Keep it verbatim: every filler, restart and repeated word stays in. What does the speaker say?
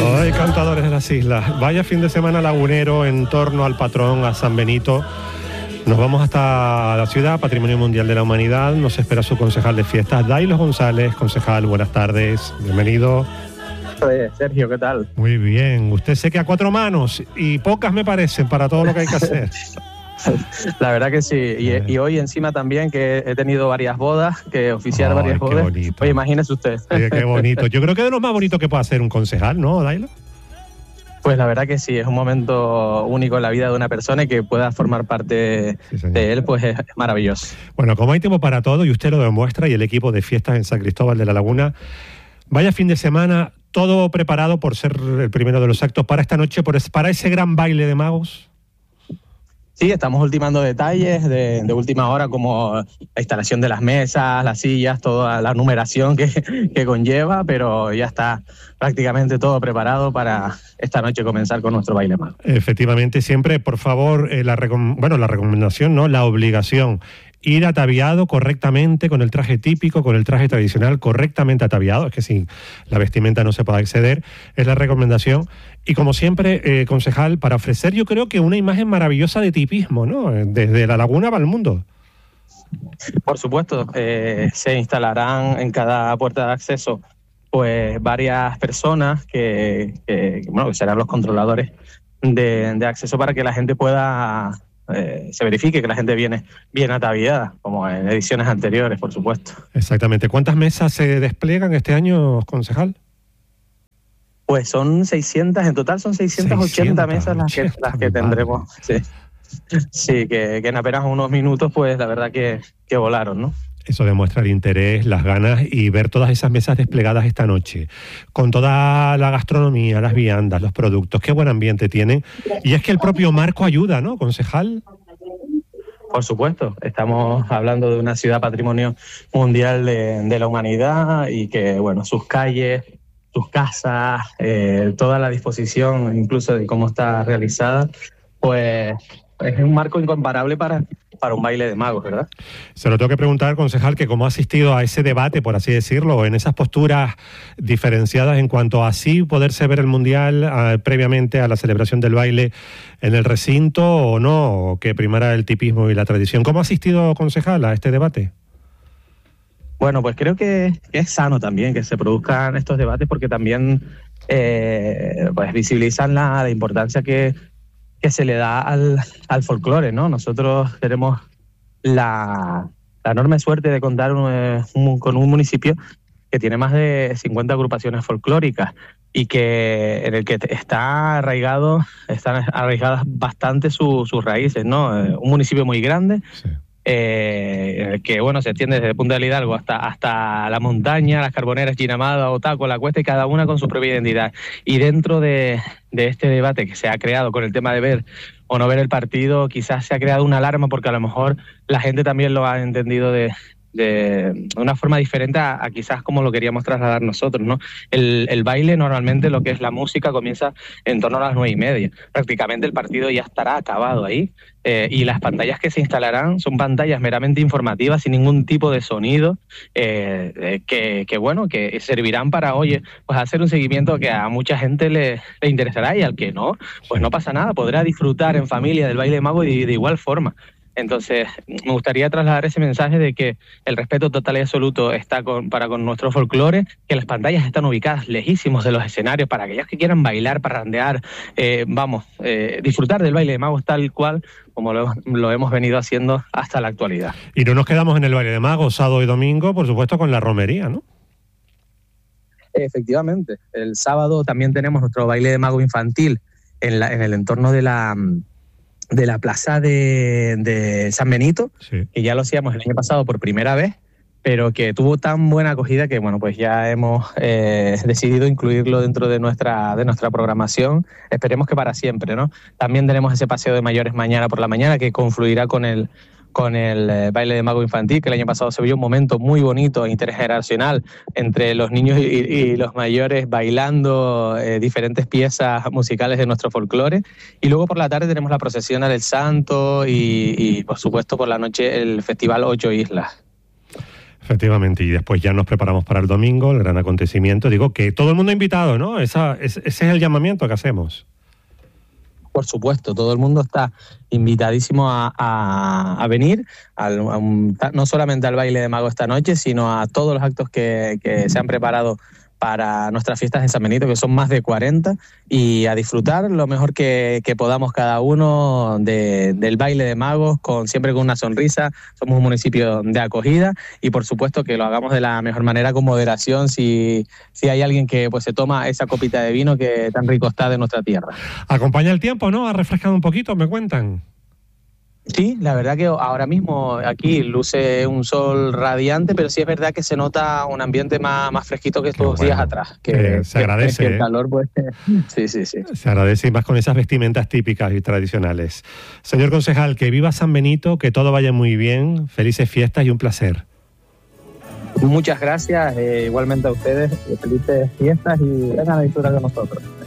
Hoy cantadores de las islas. Vaya fin de semana lagunero en torno al patrón, a San Benito. Nos vamos hasta la ciudad, Patrimonio Mundial de la Humanidad. Nos espera su concejal de fiestas, Dailos González. Concejal, buenas tardes, bienvenido. Sergio, ¿qué tal? Muy bien, usted sé que a cuatro manos y pocas me parecen para todo lo que hay que hacer. La verdad que sí, y, y hoy encima también que he tenido varias bodas, que oficiar Ay, varias qué bodas. bonito. Pues imagínese usted. Oye, qué bonito. Yo creo que es de lo más bonito que puede hacer un concejal, ¿no, Dailo? Pues la verdad que sí, es un momento único en la vida de una persona y que pueda formar parte sí, de él, pues es maravilloso. Bueno, como hay tiempo para todo y usted lo demuestra y el equipo de fiestas en San Cristóbal de la Laguna, vaya fin de semana, todo preparado por ser el primero de los actos para esta noche, para ese gran baile de magos. Sí, estamos ultimando detalles de, de última hora, como la instalación de las mesas, las sillas, toda la numeración que, que conlleva, pero ya está prácticamente todo preparado para esta noche comenzar con nuestro baile mago. Efectivamente, siempre, por favor, eh, la recom- bueno, la recomendación, no, la obligación, ir ataviado correctamente, con el traje típico, con el traje tradicional, correctamente ataviado, es que sin la vestimenta no se puede acceder, es la recomendación. Y como siempre, eh, concejal, para ofrecer yo creo que una imagen maravillosa de tipismo, ¿no? Desde la Laguna para el mundo. Por supuesto, eh, se instalarán en cada puerta de acceso pues varias personas que, que, bueno, que serán los controladores de, de acceso para que la gente pueda... Eh, se verifique que la gente viene bien ataviada, como en ediciones anteriores, por supuesto. Exactamente. ¿Cuántas mesas se despliegan este año, concejal? Pues son seiscientas, en total son seiscientas ochenta mesas las que, las que tendremos. Sí, sí que, que en apenas unos minutos, pues la verdad que, que volaron, ¿no? Eso demuestra el interés, las ganas y ver todas esas mesas desplegadas esta noche, con toda la gastronomía, las viandas, los productos, qué buen ambiente tienen. Y es que el propio marco ayuda, ¿no, concejal? Por supuesto, estamos hablando de una ciudad patrimonio mundial de, de la humanidad y que, bueno, sus calles, sus casas, eh, toda la disposición, incluso de cómo está realizada, pues es un marco incomparable para... para un baile de magos, ¿verdad? Se lo tengo que preguntar, concejal, que cómo ha asistido a ese debate, por así decirlo, en esas posturas diferenciadas en cuanto a así poderse ver el Mundial uh, previamente a la celebración del baile en el recinto o no, o que primara el tipismo y la tradición. ¿Cómo ha asistido, concejal, a este debate? Bueno, pues creo que, que es sano también que se produzcan estos debates porque también eh, pues visibilizan la, la importancia que que se le da al, al folclore, ¿no? Nosotros tenemos la, la enorme suerte de contar un, un, con un municipio que tiene más de cincuenta agrupaciones folclóricas y que en el que está arraigado, están arraigadas bastante su, sus raíces, ¿no? Un municipio muy grande, sí. eh, en el que, bueno, se extiende desde Punta del Hidalgo hasta, hasta la montaña, las Carboneras, Chinamada, Otaco, La Cuesta, y cada una con su propia identidad. Y dentro de, de este debate que se ha creado con el tema de ver o no ver el partido, quizás se ha creado una alarma porque a lo mejor la gente también lo ha entendido de, de una forma diferente a, a quizás como lo queríamos trasladar nosotros, ¿no? El, el baile, normalmente lo que es la música, comienza en torno a las nueve y media. Prácticamente el partido ya estará acabado ahí. Eh, y las pantallas que se instalarán son pantallas meramente informativas, sin ningún tipo de sonido, eh, eh, que, que bueno, que servirán para, oye, pues hacer un seguimiento que a mucha gente le, le interesará, y al que no, pues no pasa nada, podrá disfrutar en familia del baile de mago de, de igual forma. Entonces, me gustaría trasladar ese mensaje de que el respeto total y absoluto está con, para con nuestro folclore, que las pantallas están ubicadas lejísimos de los escenarios para aquellos que quieran bailar, parrandear, eh, vamos, eh, disfrutar del baile de magos tal cual como lo, lo hemos venido haciendo hasta la actualidad. Y no nos quedamos en el baile de magos sábado y domingo, por supuesto, con la romería, ¿no? Efectivamente. El sábado también tenemos nuestro baile de mago infantil en, la, en el entorno de la... de la plaza de, de San Benito, sí. que ya lo hacíamos el año pasado por primera vez, pero que tuvo tan buena acogida que bueno, pues ya hemos eh, decidido incluirlo dentro de nuestra, de nuestra programación. Esperemos que para siempre, ¿no? También tenemos ese paseo de mayores mañana por la mañana que confluirá con el con el eh, baile de mago infantil, que el año pasado se vio un momento muy bonito, intergeneracional, entre los niños y, y los mayores bailando eh, diferentes piezas musicales de nuestro folclore. Y luego por la tarde tenemos la procesión del Santo y, y por supuesto por la noche el Festival Ocho Islas. Efectivamente, y después ya nos preparamos para el domingo, el gran acontecimiento. Digo que todo el mundo invitado, ¿no? Esa, ese es el llamamiento que hacemos. Por supuesto, todo el mundo está invitadísimo a, a, a venir, al, a un, no solamente al baile de mago esta noche, sino a todos los actos que, que se han preparado para nuestras fiestas de San Benito, que son más de cuarenta, y a disfrutar lo mejor que, que podamos cada uno de, del baile de magos, con, siempre con una sonrisa. Somos un municipio de acogida y por supuesto que lo hagamos de la mejor manera, con moderación, si, si hay alguien que pues se toma esa copita de vino que tan rico está de nuestra tierra. Acompaña el tiempo, ¿no? Ha refrescado un poquito, me cuentan. Sí, la verdad que ahora mismo aquí luce un sol radiante, pero sí es verdad que se nota un ambiente más, más fresquito que estos bueno. días atrás. Que, eh, se agradece. Que, que el calor, pues, sí, sí, sí. Se agradece, y más con esas vestimentas típicas y tradicionales. Señor concejal, que viva San Benito, que todo vaya muy bien, felices fiestas y un placer. Muchas gracias, eh, igualmente a ustedes, felices fiestas y vengan a disfrutar con nosotros.